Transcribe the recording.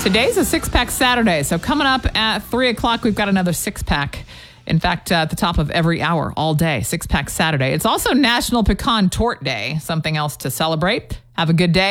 Today's a six-pack Saturday, so coming up at 3 o'clock, we've got another six-pack. In fact, at the top of every hour, all day, six-pack Saturday. It's also National Pecan Torte Day, something else to celebrate. Have a good day.